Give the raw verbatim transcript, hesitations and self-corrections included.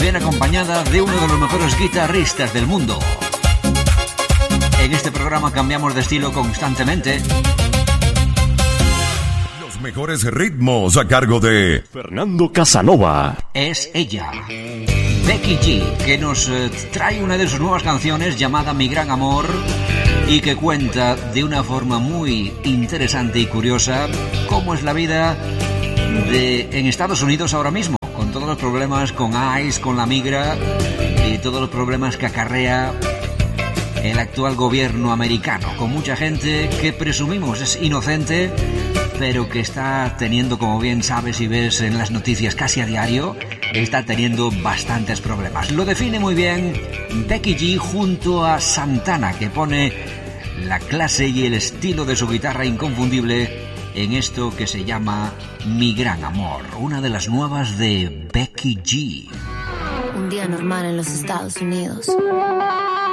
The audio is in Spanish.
bien acompañada de uno de los mejores guitarristas del mundo. En este programa cambiamos de estilo constantemente. Los mejores ritmos a cargo de Fernando Casanova. Es ella, Becky G, que nos eh, trae una de sus nuevas canciones llamada Mi Gran Amor y que cuenta de una forma muy interesante y curiosa cómo es la vida de, en Estados Unidos ahora mismo, con todos los problemas con ICE, con la migra y todos los problemas que acarrea el actual gobierno americano, con mucha gente que presumimos es inocente, pero que está teniendo, como bien sabes y ves en las noticias casi a diario, está teniendo bastantes problemas. Lo define muy bien Becky G junto a Santana, que pone la clase y el estilo de su guitarra inconfundible en esto que se llama Mi Gran Amor, una de las nuevas de Becky G. Un día normal en los Estados Unidos.